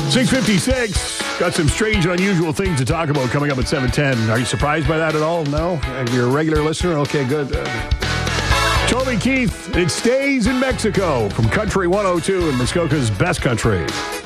6:56. Got some strange and unusual things to talk about coming up at 7:10. Are you surprised by that at all? No? You're a regular listener? Okay, good. Toby Keith, It Stays in Mexico from Country 102 and Muskoka's Best Country.